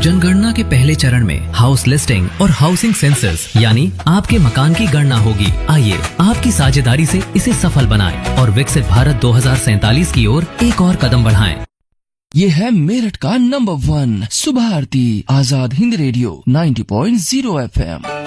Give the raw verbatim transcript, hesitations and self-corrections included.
जनगणना के पहले चरण में हाउस लिस्टिंग और हाउसिंग सेंसस यानी आपके मकान की गणना होगी। आइए आपकी साझेदारी से इसे सफल बनाएं और विकसित भारत दो हज़ार सैंतालीस की ओर एक और कदम बढ़ाएं। ये है मेरठ का नंबर वन सुबह आरती आजाद हिंद रेडियो नब्बे पॉइंट शून्य एफ एम।